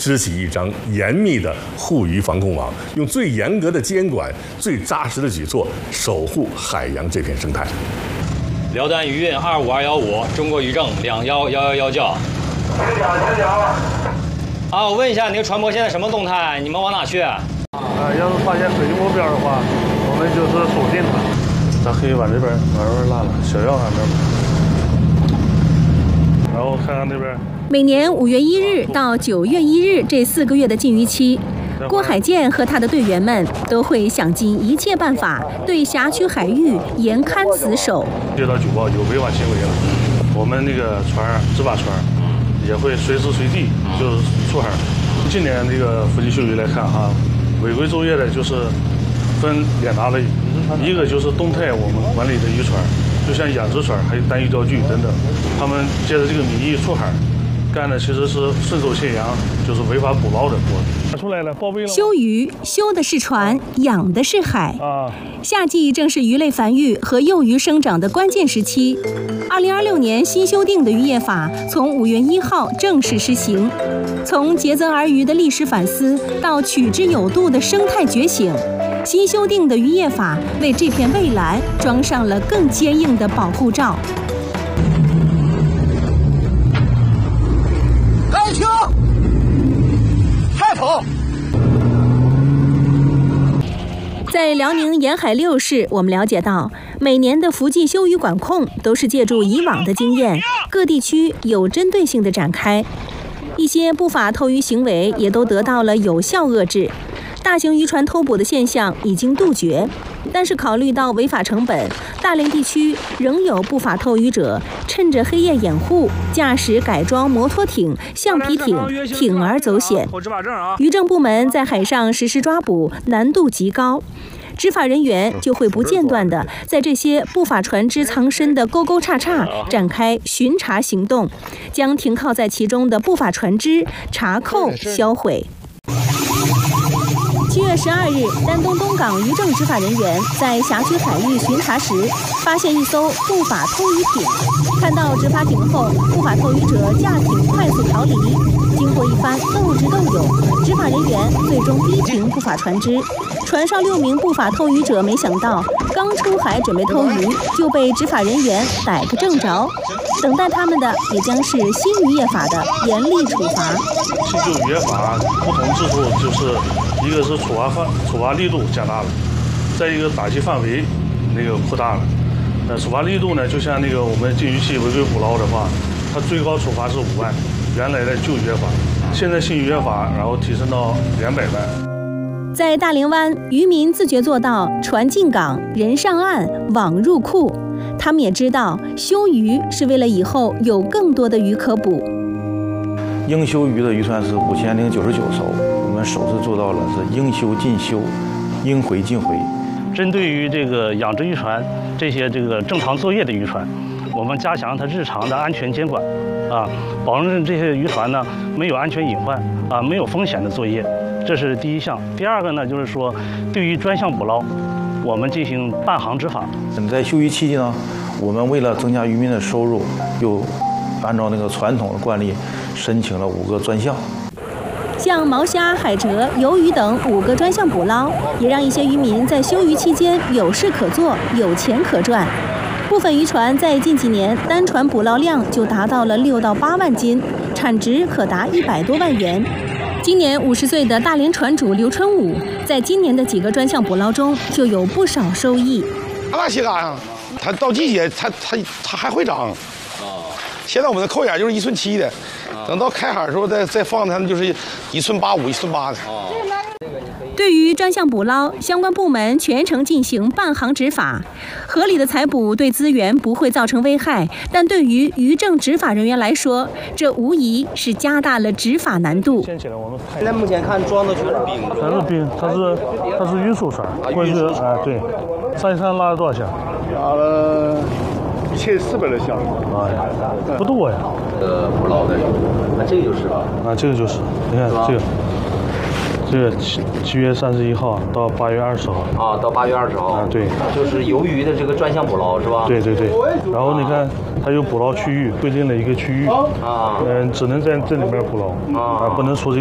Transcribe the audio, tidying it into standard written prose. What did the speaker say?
织起一张严密的护渔防控网，用最严格的监管、最扎实的举措守护海洋这片生态。 辽丹渔运25215，中国渔政21111叫。啊，我问一下，你个船舶现在什么动态？你们往哪去？ 要是发现水目标的话，我们就是锁定它。咱可以往这边拉了，小药还没有。然后看看那边。 每年5月1日到9月1日这4个月的禁渔期，郭海建和他的队员们都会想尽一切办法，对辖区海域严看死守。 接到举报有违法行为了，我们那个执法船也会随时随地就是出海。今年这个福建休渔来看哈，违规作业的就是分2大类，一个就是动态我们管理的渔船，就像养殖船还有单鱼钓具等等，他们借着这个名义出海。干的其实是顺手牵羊，就是违法捕捞的活。拿出来了，报备了。 休渔修的是船，养的是海。夏季正是鱼类繁育和幼鱼生长的关键时期。2026年新修订的渔业法从5月1号正式施行。从竭泽而渔的历史反思到取之有度的生态觉醒，新修订的渔业法为这片蔚蓝装上了更坚硬的保护罩。在辽宁沿海6市，我们了解到，每年的福季休渔管控都是借助以往的经验，各地区有针对性的展开，一些不法偷渔行为也都得到了有效遏制。大型渔船偷捕的现象已经杜绝，但是考虑到违法成本，大连地区仍有不法偷渔者趁着黑夜掩护，驾驶改装摩托艇、橡皮艇铤而走险。渔政部门在海上实施抓捕难度极高，执法人员就会不间断地在这些不法船只藏身的沟沟岔岔展开巡查行动，将停靠在其中的不法船只查扣销毁。7月12日，丹东东港渔政执法人员在辖区海域巡查时，发现一艘不法偷渔艇。看到执法艇后，不法偷渔者驾艇快速逃离。经过一番斗智斗勇，执法人员最终逼停不法船只。船上6名不法偷渔者没想到，刚出海准备偷鱼，就被执法人员逮个正着。等待他们的也将是新渔业法的严厉处罚。 新旧渔业法不同之处就是。一个是处罚力度加大了，再一个打击范围扩大了。处罚力度呢，就像我们禁渔期违规捕捞的话，它最高处罚是5万，原来的旧渔业法，现在新渔业法然后提升到200万。 在大连湾，渔民自觉做到船进港、人上岸、网入库。他们也知道，休渔是为了以后有更多的鱼可捕。 应休渔的渔船是5099艘。我们首次做到了是应休尽休，应回尽回。 针对于这个养殖渔船这些正常作业的渔船，我们加强它日常的安全监管，保证这些渔船呢没有安全隐患没有风险的作业，这是第一项。第二个呢，就是说对于专项捕捞，我们进行半航执法。 在休渔期间呢，我们为了增加渔民的收入，又按照传统的惯例申请了5个专项。 像毛虾、海蜇、鱿鱼等5个专项捕捞，也让一些渔民在休渔期间有事可做，有钱可赚。部分渔船在近几年单船捕捞量就达到了6到8万斤，产值可达100多万元。今年50岁的大连船主刘春武，在今年的几个专项捕捞中就有不少收益。 大西嘎呀，它到季节它还会长。现在我们的扣眼就是1寸7的，等到开海的时候再放它们就是1寸8、1寸8的。 对于专项捕捞，相关部门全程进行半航执法，合理的采捕对资源不会造成危害，但对于渔政执法人员来说，这无疑是加大了执法难度。 现在目前看装的全是冰， 全是冰，它是运输船，过去对，上一趟拉了多少箱？拉了1400多箱。不多呀。 捕捞的，这个就是吧？ 这个就是，你看这个7月31号到8月20号。 到8月20号。对。就是鱿鱼的这个专项捕捞是吧？ 对。然后你看，它有捕捞区域，规定了一个区域，只能在这里面捕捞，不能出这个。